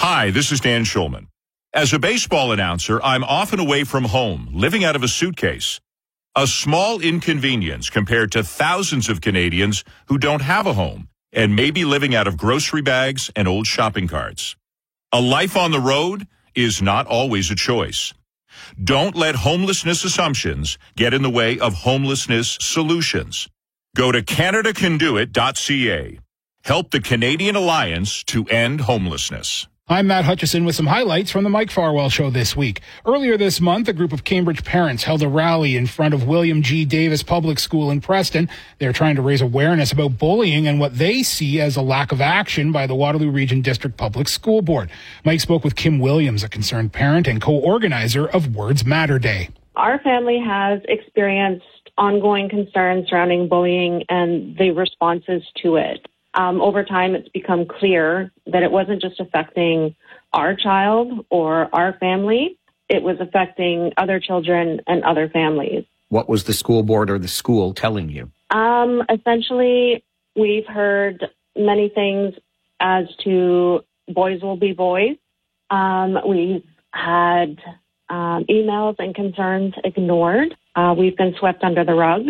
Hi, this is Dan Schulman. As a baseball announcer, I'm often away from home, living out of a suitcase. A small inconvenience compared to thousands of Canadians who don't have a home and may be living out of grocery bags and old shopping carts. A life on the road is not always a choice. Don't let homelessness assumptions get in the way of homelessness solutions. Go to CanadaCanDoIt.ca. Help the Canadian Alliance to End Homelessness. I'm Matt Hutchison with some highlights from the Mike Farwell Show this week. Earlier this month, a group of Cambridge parents held a rally in front of William G. Davis Public School in Preston. They're trying to raise awareness about bullying and what they see as a lack of action by the Waterloo Region District Public School Board. Mike spoke with Kim Williams, a concerned parent and co-organizer of Words Matter Day. Our family has experienced ongoing concerns surrounding bullying and the responses to it. Over time, it's become clear that it wasn't just affecting our child or our family. It was affecting other children and other families. What was the school board or the school telling you? Essentially, we've heard many things as to boys will be boys. We've had emails and concerns ignored. We've been swept under the rug,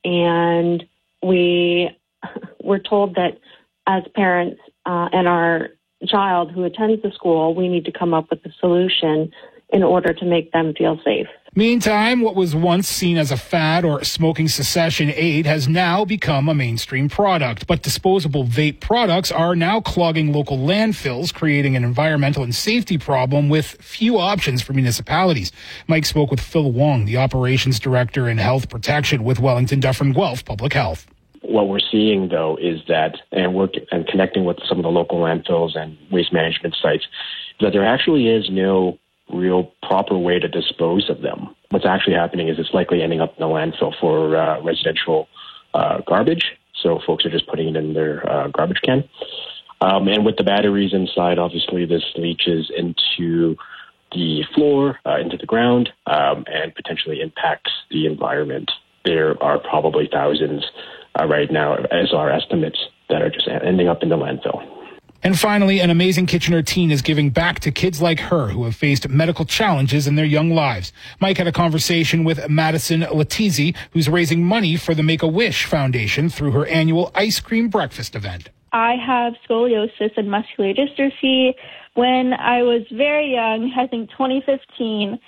and we're told that as parents and our child who attends the school, we need to come up with a solution in order to make them feel safe. Meantime, what was once seen as a fad or smoking cessation aid has now become a mainstream product. But disposable vape products are now clogging local landfills, creating an environmental and safety problem with few options for municipalities. Mike spoke with Phil Wong, the operations director in health protection with Wellington Dufferin Guelph Public Health. What we're seeing, though, is that, and connecting with some of the local landfills and waste management sites, that there actually is no real proper way to dispose of them. What's actually happening is it's likely ending up in the landfill for residential garbage. So folks are just putting it in their garbage can. And with the batteries inside, obviously, this leaches into the floor, into the ground, and potentially impacts the environment. There are probably thousands right now, as our estimates, that are just ending up in the landfill. And finally, an amazing Kitchener teen is giving back to kids like her who have faced medical challenges in their young lives. Mike had a conversation with Madison Letizzi, who's raising money for the Make-A-Wish Foundation through her annual ice cream breakfast event. I have scoliosis and muscular dystrophy. When I was very young, I think 2015,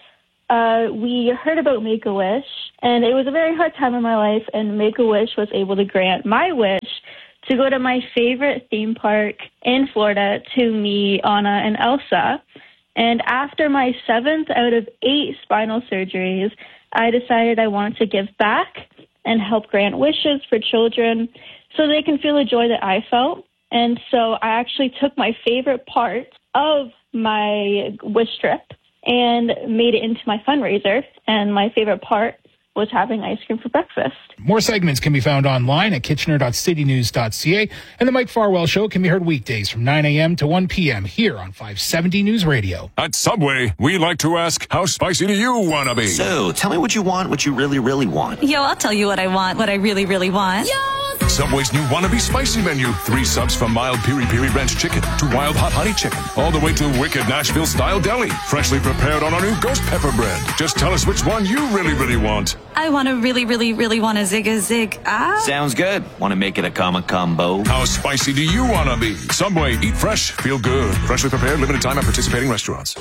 we heard about Make-A-Wish, and it was a very hard time in my life, and Make-A-Wish was able to grant my wish to go to my favorite theme park in Florida to meet Anna and Elsa. And after my 7th out of 8 spinal surgeries, I decided I wanted to give back and help grant wishes for children so they can feel the joy that I felt. And so I actually took my favorite part of my wish trip and made it into my fundraiser. And my favorite part was having ice cream for breakfast. More segments can be found online at kitchener.citynews.ca, and the Mike Farwell Show can be heard weekdays from 9 a.m. to 1 p.m. here on 570 News Radio. At Subway, we like to ask, how spicy do you want to be? So, tell me what you want, what you really, really want. Yo, I'll tell you what I want, what I really, really want. Yo! Subway's new Wannabe Spicy menu. 3 subs from mild piri-piri ranch chicken to wild hot honey chicken, all the way to wicked Nashville-style deli, freshly prepared on our new ghost pepper bread. Just tell us which one you really, really want. I want to really, really, really want a zig. Sounds good. Want to make it a combo? How spicy do you want to be? Subway, eat fresh, feel good. Freshly prepared, limited time at participating restaurants.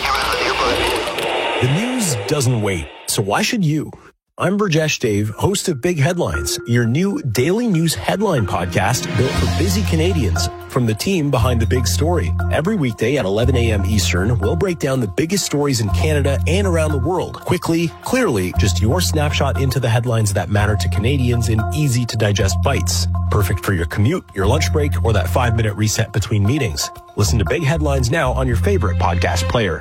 The news doesn't wait, so why should you? I'm Burjesh Dave, host of Big Headlines, your new daily news headline podcast built for busy Canadians from the team behind the big story. Every weekday at 11 a.m. Eastern, we'll break down the biggest stories in Canada and around the world. Quickly, clearly, just your snapshot into the headlines that matter to Canadians in easy-to-digest bites. Perfect for your commute, your lunch break, or that 5-minute reset between meetings. Listen to Big Headlines now on your favorite podcast player.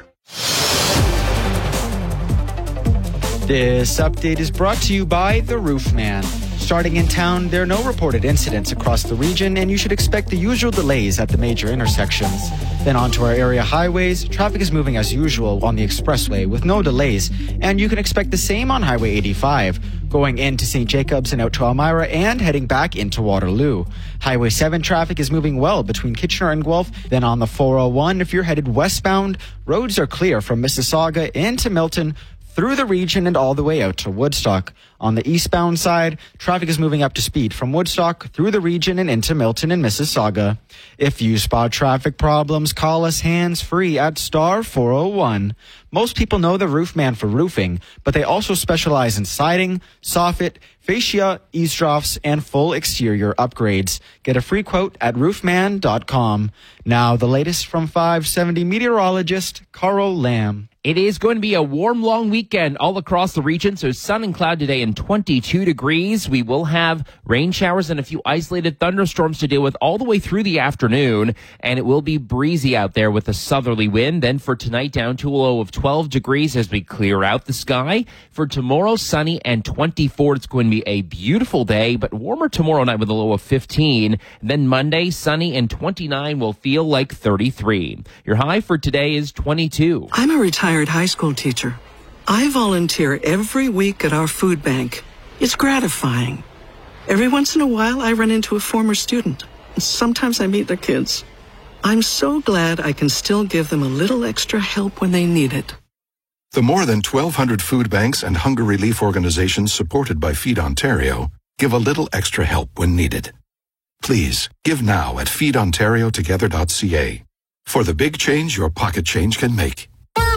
This update is brought to you by The Roof Man. Starting in town, there are no reported incidents across the region, and you should expect the usual delays at the major intersections. Then onto our area highways, traffic is moving as usual on the expressway with no delays, and you can expect the same on Highway 85. going into St. Jacobs and out to Elmira and heading back into Waterloo. Highway 7 traffic is moving well between Kitchener and Guelph. Then on the 401, if you're headed westbound, roads are clear from Mississauga into Milton, through the region and all the way out to Woodstock. On the eastbound side, traffic is moving up to speed from Woodstock through the region and into Milton and Mississauga. If you spot traffic problems, call us hands-free at star 401. Most people know the Roofman for roofing, but they also specialize in siding, soffit, fascia, eavesdrops, and full exterior upgrades. Get a free quote at roofman.com. Now, the latest from 570 meteorologist Carl Lamb. It is going to be a warm, long weekend all across the region. So sun and cloud today and 22 degrees. We will have rain showers and a few isolated thunderstorms to deal with all the way through the afternoon. And it will be breezy out there with a southerly wind. Then for tonight, down to a low of 12 degrees as we clear out the sky. For tomorrow, sunny and 24. It's going to be a beautiful day, but warmer tomorrow night with a low of 15. Then Monday, sunny and 29 will feel like 33. Your high for today is 22. I'm a retired high school teacher. I volunteer every week at our food bank. It's gratifying. Every once in a while, I run into a former student. Sometimes I meet their kids. I'm so glad I can still give them a little extra help when they need it. The more than 1,200 food banks and hunger relief organizations supported by Feed Ontario give a little extra help when needed. Please, give now at feedontariotogether.ca for the big change your pocket change can make.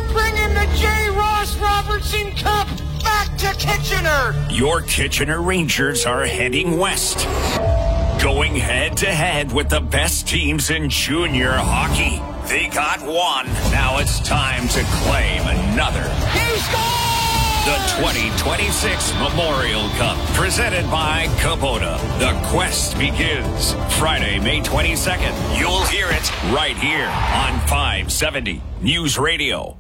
Cup back to Kitchener. Your Kitchener Rangers are heading west, going head-to-head with the best teams in junior hockey. They got one. Now it's time to claim another. He scored! The 2026 Memorial Cup, presented by Kubota. The quest begins Friday, May 22nd. You'll hear it right here on 570 News Radio.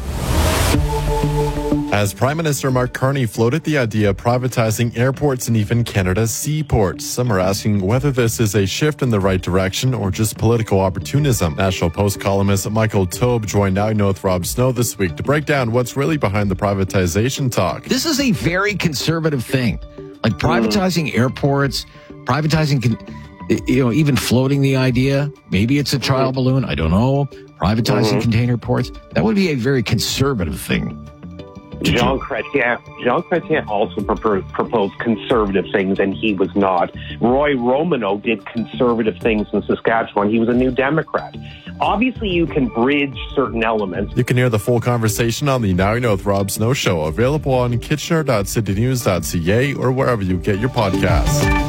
As Prime Minister Mark Carney floated the idea of privatizing airports and even Canada's seaports, some are asking whether this is a shift in the right direction or just political opportunism. National Post columnist Michael Taube joined Now You Know with Rob Snow this week to break down what's really behind the privatization talk. This is a very conservative thing, like privatizing airports, privatizing, even floating the idea. Maybe it's a trial balloon. I don't know. Privatizing container ports. That would be a very conservative thing. Jean Chrétien also proposed conservative things, and he was not. Roy Romano did conservative things in Saskatchewan. He was a New Democrat. Obviously, you can bridge certain elements. You can hear the full conversation on the Now You Know with Rob Snow show, available on kitchener.citynews.ca or wherever you get your podcasts.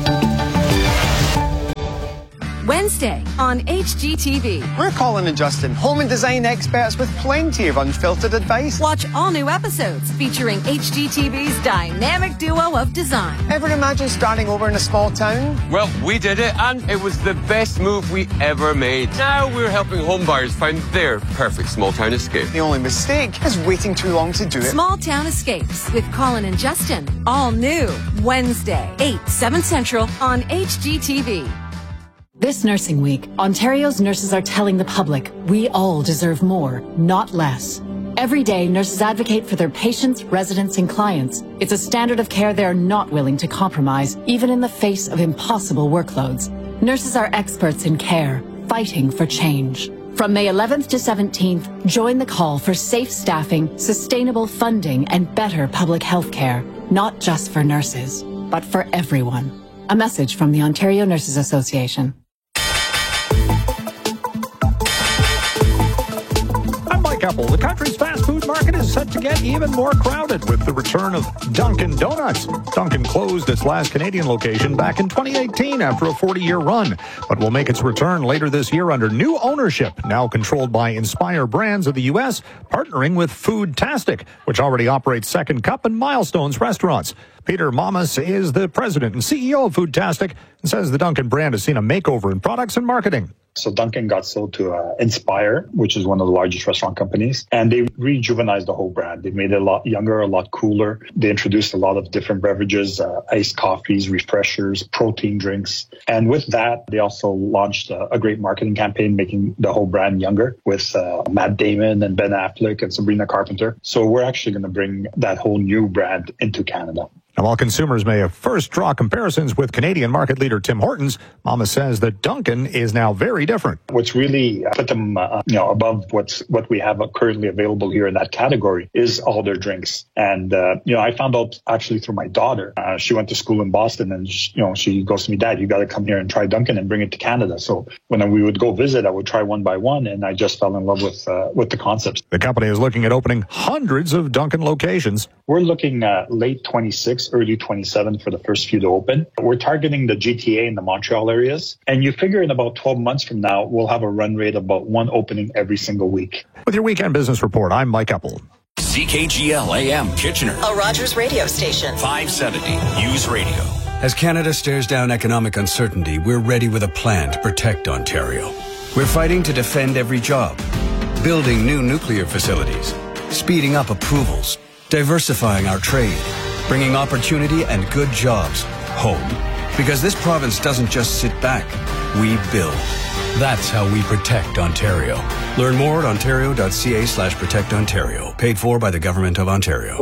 Wednesday on HGTV. We're Colin and Justin, home and design experts with plenty of unfiltered advice. Watch all new episodes featuring HGTV's dynamic duo of design. Ever imagine starting over in a small town? Well, we did it, and it was the best move we ever made. Now we're helping home buyers find their perfect small town escape. The only mistake is waiting too long to do it. Small Town Escapes with Colin and Justin. All new Wednesday, 8, 7 Central on HGTV. This Nursing Week, Ontario's nurses are telling the public we all deserve more, not less. Every day, nurses advocate for their patients, residents, and clients. It's a standard of care they're not willing to compromise, even in the face of impossible workloads. Nurses are experts in care, fighting for change. From May 11th to 17th, join the call for safe staffing, sustainable funding, and better public health care. Not just for nurses, but for everyone. A message from the Ontario Nurses Association. Apple. The country's fast food market is set to get even more crowded with the return of Dunkin' Donuts. Dunkin' closed its last Canadian location back in 2018 after a 40-year run, but will make its return later this year under new ownership, now controlled by Inspire Brands of the U.S., partnering with Foodtastic, which already operates Second Cup and Milestones restaurants. Peter Mamas is the president and CEO of Foodtastic and says the Dunkin' brand has seen a makeover in products and marketing. So Dunkin' got sold to Inspire, which is one of the largest restaurant companies, and they rejuvenized the whole brand. They made it a lot younger, a lot cooler. They introduced a lot of different beverages, iced coffees, refreshers, protein drinks. And with that, they also launched a great marketing campaign, making the whole brand younger with Matt Damon and Ben Affleck and Sabrina Carpenter. So we're actually going to bring that whole new brand into Canada. Now, while consumers may have first draw comparisons with Canadian market leader Tim Hortons, Mama says that Dunkin' is now very different. What's really put them above what we have currently available here in that category is all their drinks. And I found out actually through my daughter. She went to school in Boston, and she goes to me, Dad, you got to come here and try Dunkin' and bring it to Canada. So when we would go visit, I would try one by one, and I just fell in love with the concepts. The company is looking at opening hundreds of Dunkin' locations. We're looking at late 26, early 27 for the first few to open. We're targeting the GTA and the Montreal areas. And you figure in about 12 months from now, we'll have a run rate of about one opening every single week. With your Weekend Business Report, I'm Mike Eppel. CKGL AM Kitchener. A Rogers radio station. 570 News Radio. As Canada stares down economic uncertainty, we're ready with a plan to protect Ontario. We're fighting to defend every job, building new nuclear facilities, speeding up approvals, diversifying our trade, bringing opportunity and good jobs home. Because this province doesn't just sit back, we build. That's how we protect Ontario. Learn more at ontario.ca/protectontario. Paid for by the Government of Ontario.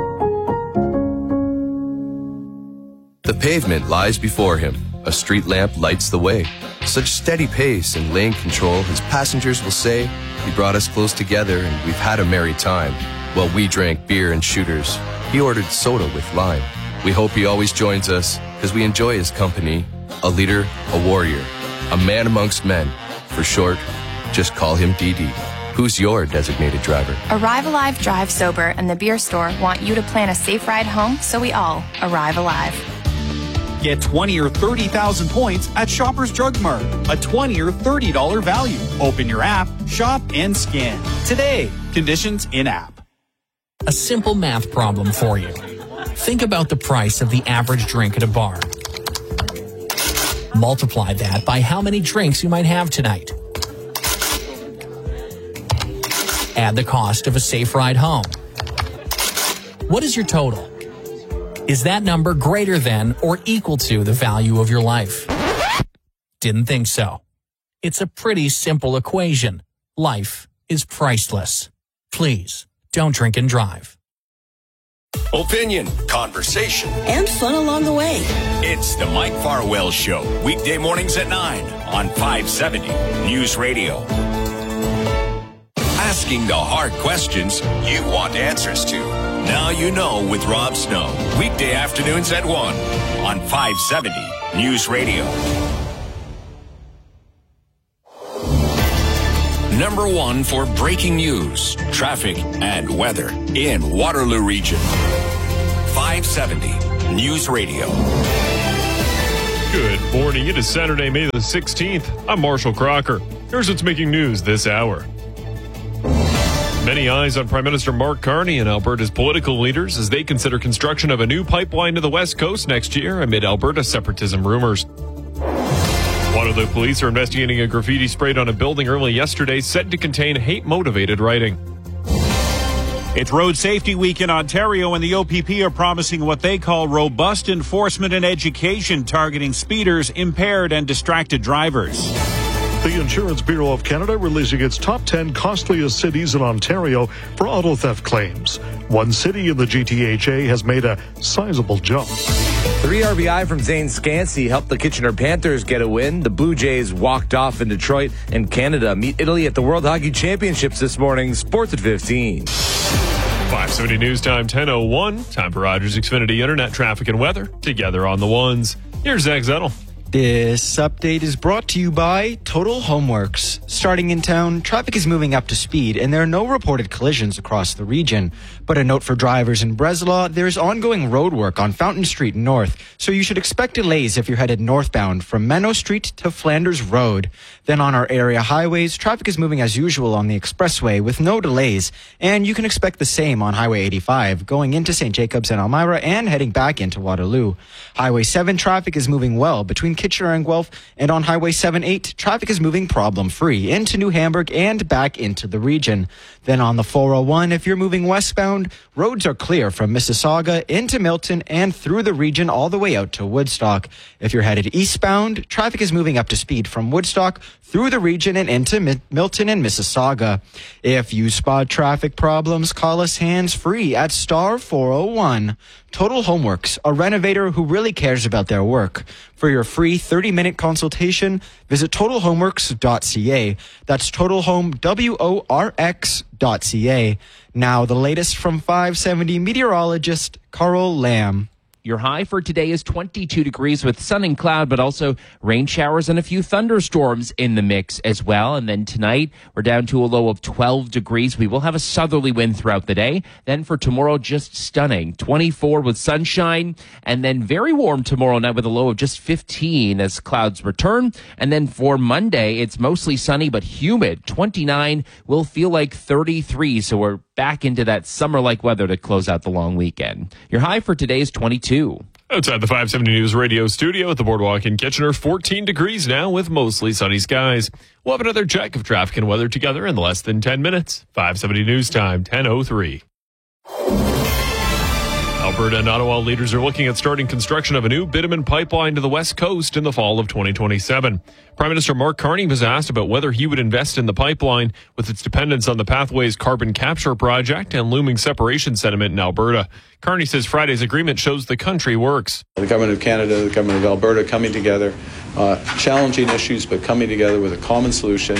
The pavement lies before him. A street lamp lights the way. Such steady pace and lane control, his passengers will say, he brought us close together and we've had a merry time. While we drank beer and shooters, he ordered soda with lime. We hope he always joins us, because we enjoy his company. A leader, a warrior, a man amongst men. For short, just call him DD. Who's your designated driver? Arrive Alive, Drive Sober and the Beer Store want you to plan a safe ride home so we all arrive alive. Get 20 or 30,000 points at Shoppers Drug Mart. A $20 or $30 value. Open your app, shop, and scan. Today, conditions in-app. A simple math problem for you. Think about the price of the average drink at a bar. Multiply that by how many drinks you might have tonight. Add the cost of a safe ride home. What is your total? Is that number greater than or equal to the value of your life? Didn't think so. It's a pretty simple equation. Life is priceless. Please, don't drink and drive. Opinion, conversation, and fun along the way. It's the Mike Farwell Show, weekday mornings at 9 on 570 News Radio. Asking the hard questions you want answers to. Now you know with Rob Snow, weekday afternoons at 1 on 570 News Radio. Number 1 for breaking news, traffic, and weather in Waterloo Region. 570 News Radio. Good morning. It is Saturday, May the 16th. I'm Marshall Crocker. Here's what's making news this hour. Many eyes on Prime Minister Mark Carney and Alberta's political leaders as they consider construction of a new pipeline to the West Coast next year amid Alberta separatism rumors. Waterloo police are investigating a graffiti sprayed on a building early yesterday said to contain hate-motivated writing. It's Road Safety Week in Ontario, and the OPP are promising what they call robust enforcement and education targeting speeders, impaired and distracted drivers. The Insurance Bureau of Canada releasing its top 10 costliest cities in Ontario for auto theft claims. One city in the GTHA has made a sizable jump. 3 RBI from Zane Scansey helped the Kitchener Panthers get a win. The Blue Jays walked off in Detroit, and Canada meet Italy at the World Hockey Championships this morning. Sports at 15. 570 News Time, 10:01. Time for Rogers Xfinity Internet traffic and weather. Together on the ones. Here's Zach Zettel. This update is brought to you by Total Homeworks. Starting in town, traffic is moving up to speed, and there are no reported collisions across the region. But a note for drivers in Breslau, there is ongoing road work on Fountain Street North, so you should expect delays if you're headed northbound from Menno Street to Flanders Road. Then on our area highways, traffic is moving as usual on the expressway with no delays, and you can expect the same on Highway 85, going into St. Jacobs and Elmira and heading back into Waterloo. Highway 7 traffic is moving well between Kitchener and Guelph. And on Highway 78, traffic is moving problem-free into New Hamburg and back into the region. Then on the 401, if you're moving westbound, roads are clear from Mississauga into Milton and through the region all the way out to Woodstock. If you're headed eastbound, traffic is moving up to speed from Woodstock through the region and into Milton and Mississauga. If you spot traffic problems, call us hands-free at star 401. Total Homeworks, a renovator who really cares about their work. For your free 30-minute consultation, visit totalhomeworks.ca. That's totalhomeworx.ca. Now, the latest from 570 meteorologist Carl Lamb. Your high for today is 22 degrees with sun and cloud, but also rain showers and a few thunderstorms in the mix as well. And then tonight, we're down to a low of 12 degrees. We will have a southerly wind throughout the day. Then for tomorrow, just stunning. 24 with sunshine, and then very warm tomorrow night with a low of just 15 as clouds return. And then for Monday, it's mostly sunny but humid. 29 will feel like 33, so we're back into that summer-like weather to close out the long weekend. Your high for today is 22. Outside the 570 News Radio studio at the Boardwalk in Kitchener, 14 degrees now with mostly sunny skies. We'll have another check of traffic and weather together in less than 10 minutes. 570 News Time, 10:03. Alberta and Ottawa leaders are looking at starting construction of a new bitumen pipeline to the West Coast in the fall of 2027. Prime Minister Mark Carney was asked about whether he would invest in the pipeline with its dependence on the Pathways carbon capture project and looming separation sentiment in Alberta. Carney says Friday's agreement shows the country works. The Government of Canada, the Government of Alberta coming together, challenging issues, but coming together with a common solution,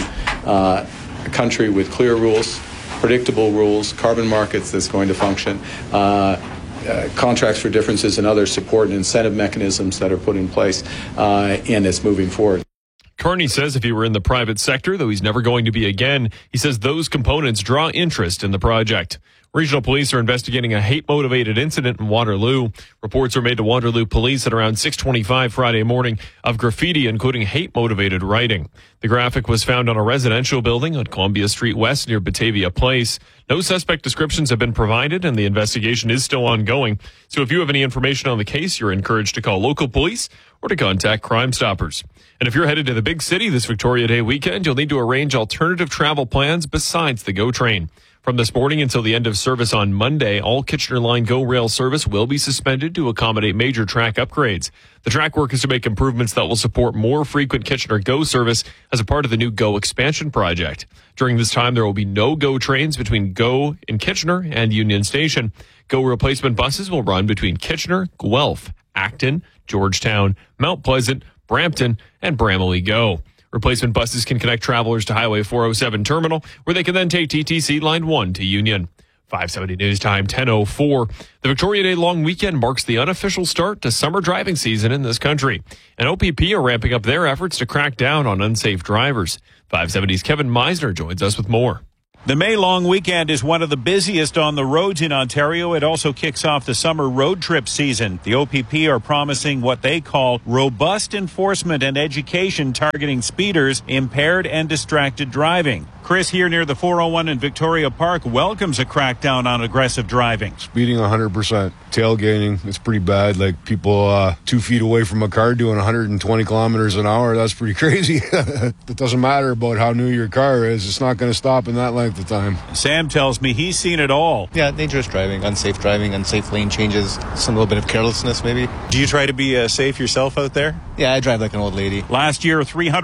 a country with clear rules, predictable rules, carbon markets that's going to function, contracts for differences and other support and incentive mechanisms that are put in place, and it's moving forward. Carney says if he were in the private sector, though he's never going to be again, he says those components draw interest in the project. Regional police are investigating a hate-motivated incident in Waterloo. Reports were made to Waterloo police at around 6:25 Friday morning of graffiti, including hate-motivated writing. The graphic was found on a residential building on Columbia Street West near Batavia Place. No suspect descriptions have been provided, and the investigation is still ongoing. So if you have any information on the case, you're encouraged to call local police or to contact Crime Stoppers. And if you're headed to the big city this Victoria Day weekend, you'll need to arrange alternative travel plans besides the GO train. From this morning until the end of service on Monday, all Kitchener Line GO Rail service will be suspended to accommodate major track upgrades. The track work is to make improvements that will support more frequent Kitchener GO service as a part of the new GO expansion project. During this time, there will be no GO trains between GO in Kitchener and Union Station. GO replacement buses will run between Kitchener, Guelph, Acton, Georgetown, Mount Pleasant, Brampton, and Bramalea GO. Replacement buses can connect travelers to Highway 407 Terminal, where they can then take TTC Line 1 to Union. 570 News Time, 10:04. The Victoria Day long weekend marks the unofficial start to summer driving season in this country. And OPP are ramping up their efforts to crack down on unsafe drivers. 570's Kevin Meisner joins us with more. The May long weekend is one of the busiest on the roads in Ontario. It also kicks off the summer road trip season. The OPP are promising what they call robust enforcement and education targeting speeders, impaired and distracted driving. Chris here near the 401 in Victoria Park welcomes a crackdown on aggressive driving. Speeding 100%. Tailgating, it's pretty bad. Like people 2 feet away from a car doing 120 kilometers an hour. That's pretty crazy. It doesn't matter about how new your car is. It's not going to stop in that length of time. Sam tells me he's seen it all. Yeah, dangerous driving, unsafe lane changes, some little bit of carelessness maybe. Do you try to be safe yourself out there? Yeah, I drive like an old lady. Last year,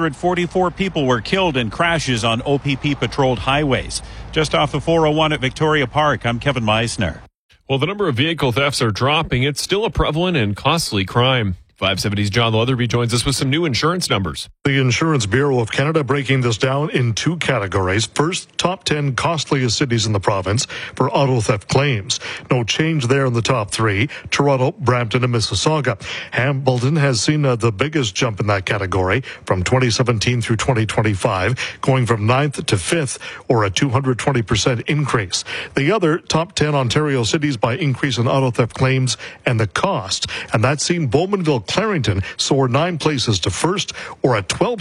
344 people were killed in crashes on OPP patrolled highways. Just off the 401 at Victoria Park, I'm Kevin Meisner. While the number of vehicle thefts are dropping, it's still a prevalent and costly crime. 570's John Leatherby joins us with some new insurance numbers. The Insurance Bureau of Canada breaking this down in 2 categories. First, top 10 costliest cities in the province for auto theft claims. No change there in the top 3, Toronto, Brampton, and Mississauga. Hamilton has seen the biggest jump in that category from 2017 through 2025, going from 9th to 5th, or a 220% increase. The other top 10 Ontario cities by increase in auto theft claims and the cost, and that's seen Bowmanville, Clarington soar 9 places to first, or a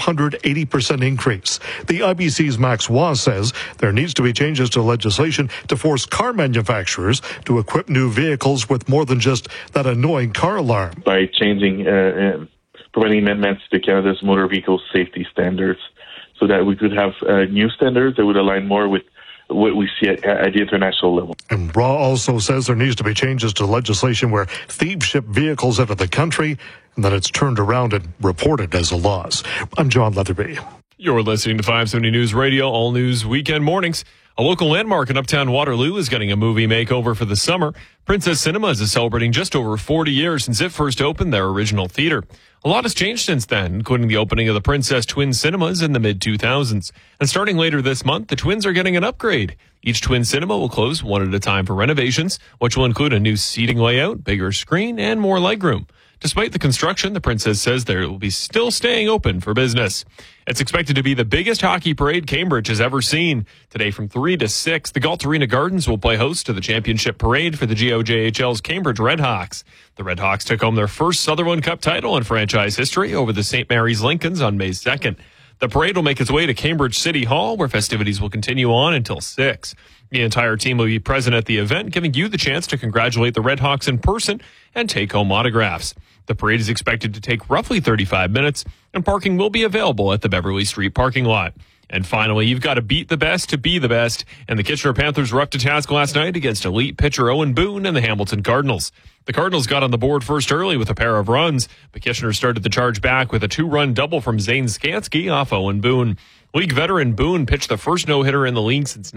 1,280% increase. The IBC's Max Waugh says there needs to be changes to legislation to force car manufacturers to equip new vehicles with more than just that annoying car alarm. By changing providing amendments to Canada's motor vehicle safety standards so that we could have new standards that would align more with what we see at the international level. And RAW also says there needs to be changes to legislation where thieves ship vehicles out of the country and then it's turned around and reported as a loss. I'm John Leatherby. You're listening to 570 News Radio, all news weekend mornings. A local landmark in Uptown Waterloo is getting a movie makeover for the summer. Princess Cinemas is celebrating just over 40 years since it first opened their original theater. A lot has changed since then, including the opening of the Princess Twin Cinemas in the mid-2000s. And starting later this month, the Twins are getting an upgrade. Each Twin Cinema will close one at a time for renovations, which will include a new seating layout, bigger screen, and more legroom. Despite the construction, the Princess says they will be still staying open for business. It's expected to be the biggest hockey parade Cambridge has ever seen. Today from 3 to 6, the Galt Arena Gardens will play host to the championship parade for the GOJHL's Cambridge Redhawks. The Redhawks took home their first Sutherland Cup title in franchise history over the St. Mary's Lincolns on May 2nd. The parade will make its way to Cambridge City Hall, where festivities will continue on until 6. The entire team will be present at the event, giving you the chance to congratulate the Redhawks in person and take home autographs. The parade is expected to take roughly 35 minutes, and parking will be available at the Beverly Street parking lot. And finally, you've got to beat the best to be the best, and the Kitchener Panthers were up to task last night against elite pitcher Owen Boone and the Hamilton Cardinals. The Cardinals got on the board first early with a pair of runs, but Kitchener started the charge back with a 2-run double from Zane Skansky off Owen Boone. League veteran Boone pitched the first no-hitter in the league since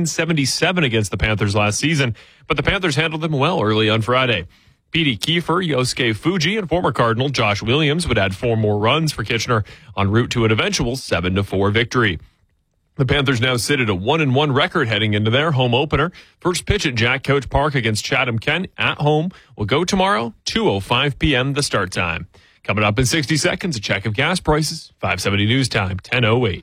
1977 against the Panthers last season, but the Panthers handled them well early on Friday. Petey Kiefer, Yosuke Fuji, and former Cardinal Josh Williams would add 4 more runs for Kitchener en route to an eventual 7-4 victory. The Panthers now sit at a 1-1 record heading into their home opener. First pitch at Jack Couch Park against Chatham Kent at home will go tomorrow, 2:05 p.m. the start time. Coming up in 60 seconds, a check of gas prices. 570 News Time, 10:08.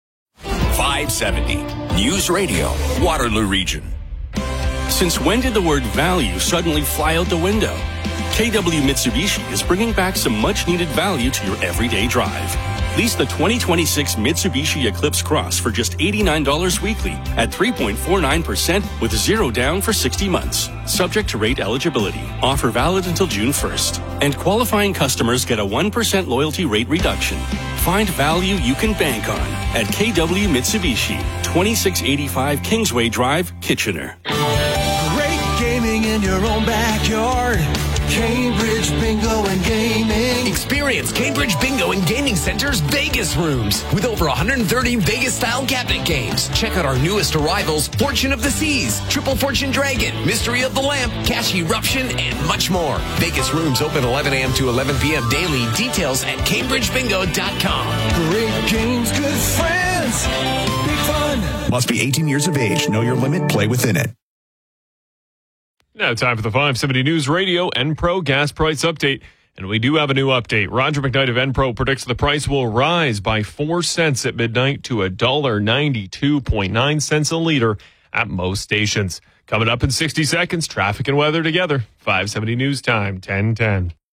570 News Radio, Waterloo Region. Since when did the word value suddenly fly out the window? KW Mitsubishi is bringing back some much-needed value to your everyday drive. Lease the 2026 Mitsubishi Eclipse Cross for just $89 weekly at 3.49% with 0 down for 60 months. Subject to rate eligibility. Offer valid until June 1st. And qualifying customers get a 1% loyalty rate reduction. Find value you can bank on at KW Mitsubishi, 2685 Kingsway Drive, Kitchener. Great gaming in your own backyard. Cambridge Bingo and Gaming. Experience Cambridge Bingo and Gaming Center's Vegas rooms with over 130 Vegas-style cabinet games. Check out our newest arrivals, Fortune of the Seas, Triple Fortune Dragon, Mystery of the Lamp, Cash Eruption, and much more. Vegas rooms open 11 a.m. to 11 p.m. daily. Details at CambridgeBingo.com. Great games, good friends, big fun. Must be 18 years of age. Know your limit. Play within it. Now time for the 570 News Radio Enpro gas price update. And we do have a new update. Roger McKnight of Enpro predicts the price will rise by 4 cents at midnight to $1.92.9 cents a liter at most stations. Coming up in 60 seconds, traffic and weather together. 570 News Time, 10:10.